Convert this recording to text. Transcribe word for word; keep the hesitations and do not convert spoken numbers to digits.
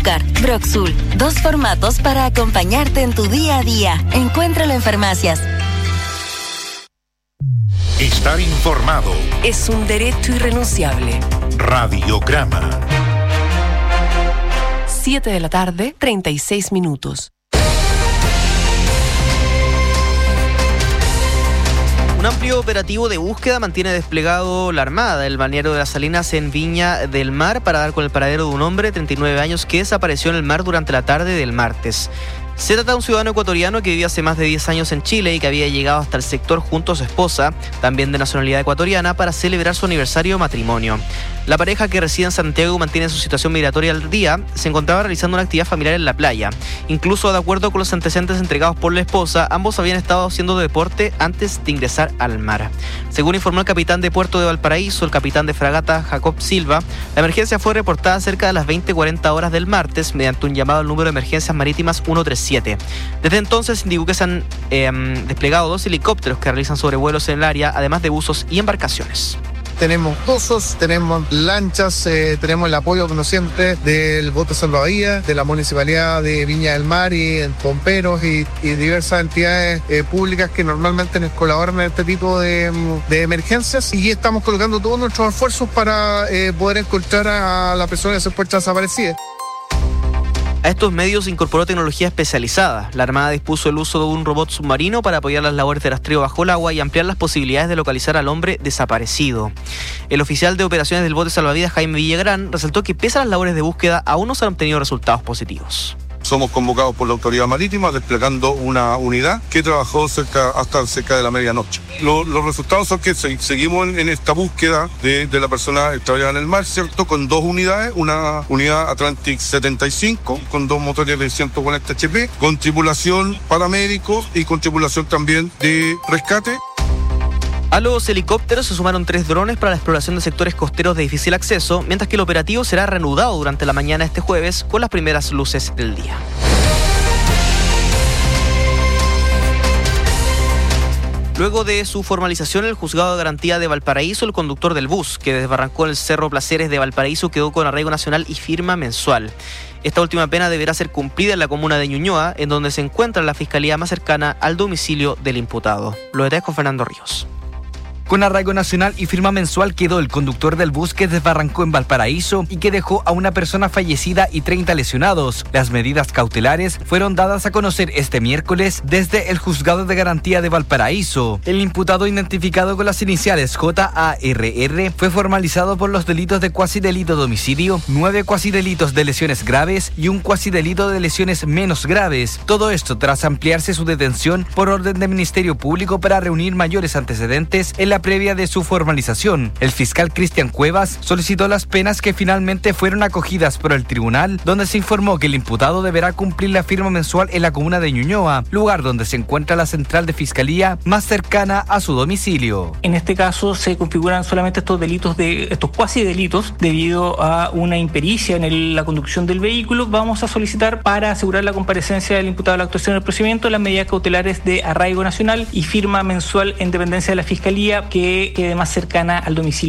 azúcar. Broxul, dos formatos para acompañarte en tu día a día. Encuéntralo en farmacias. Estar informado es un derecho irrenunciable. Radiograma. siete de la tarde, treinta y seis minutos. Un amplio operativo de búsqueda mantiene desplegado la Armada del balneario de Las Salinas en Viña del Mar para dar con el paradero de un hombre de treinta y nueve años que desapareció en el mar durante la tarde del martes. Se trata de un ciudadano ecuatoriano que vivía hace más de diez años en Chile y que había llegado hasta el sector junto a su esposa, también de nacionalidad ecuatoriana, para celebrar su aniversario de matrimonio. La pareja, que reside en Santiago y mantiene su situación migratoria al día, se encontraba realizando una actividad familiar en la playa. Incluso, de acuerdo con los antecedentes entregados por la esposa, ambos habían estado haciendo deporte antes de ingresar al mar. Según informó el capitán de Puerto de Valparaíso, el capitán de fragata Jacob Silva, la emergencia fue reportada cerca de las veinte cuarenta horas del martes mediante un llamado al número de emergencias marítimas ciento treinta y siete. Desde entonces indicó que se han eh, desplegado dos helicópteros que realizan sobrevuelos en el área, además de buzos y embarcaciones. Tenemos buzos, tenemos lanchas, eh, tenemos el apoyo, como siempre, del bote salvavidas, de la Municipalidad de Viña del Mar y bomberos y, y diversas entidades eh, públicas que normalmente nos colaboran en este tipo de, de emergencias, y estamos colocando todos nuestros esfuerzos para eh, poder encontrar a la persona que se encuentra desaparecida. A estos medios se incorporó tecnología especializada. La Armada dispuso el uso de un robot submarino para apoyar las labores de rastreo bajo el agua y ampliar las posibilidades de localizar al hombre desaparecido. El oficial de operaciones del bote salvavidas, Jaime Villagrán, resaltó que pese a las labores de búsqueda, aún no se han obtenido resultados positivos. Somos convocados por la autoridad marítima desplegando una unidad que trabajó cerca, hasta cerca de la medianoche. Lo, los resultados son que se, seguimos en, en esta búsqueda de, de la persona extraviada en el mar, ¿cierto? Con dos unidades, una unidad Atlantic setenta y cinco con dos motores de ciento cuarenta H P, con tripulación paramédicos y con tripulación también de rescate. A los helicópteros se sumaron tres drones para la exploración de sectores costeros de difícil acceso, mientras que el operativo será reanudado durante la mañana este jueves con las primeras luces del día. Luego de su formalización en el Juzgado de Garantía de Valparaíso, el conductor del bus, que desbarrancó en el Cerro Placeres de Valparaíso, quedó con arraigo nacional y firma mensual. Esta última pena deberá ser cumplida en la comuna de Ñuñoa, en donde se encuentra la fiscalía más cercana al domicilio del imputado. Lo detalles con Fernando Ríos. Con arraigo nacional y firma mensual quedó el conductor del bus que desbarrancó en Valparaíso y que dejó a una persona fallecida y treinta lesionados. Las medidas cautelares fueron dadas a conocer este miércoles desde el Juzgado de Garantía de Valparaíso. El imputado, identificado con las iniciales J A R R, fue formalizado por los delitos de cuasidelito de homicidio, nueve cuasidelitos de lesiones graves y un cuasidelito de lesiones menos graves. Todo esto tras ampliarse su detención por orden del Ministerio Público para reunir mayores antecedentes en la previa de su formalización. El fiscal Cristian Cuevas solicitó las penas que finalmente fueron acogidas por el tribunal, donde se informó que el imputado deberá cumplir la firma mensual en la comuna de Ñuñoa, lugar donde se encuentra la central de fiscalía más cercana a su domicilio. En este caso se configuran solamente estos delitos de estos cuasi delitos debido a una impericia en el, la conducción del vehículo. Vamos a solicitar, para asegurar la comparecencia del imputado a la actuación del procedimiento, las medidas cautelares de arraigo nacional y firma mensual en dependencia de la fiscalía que quede más cercana al domicilio.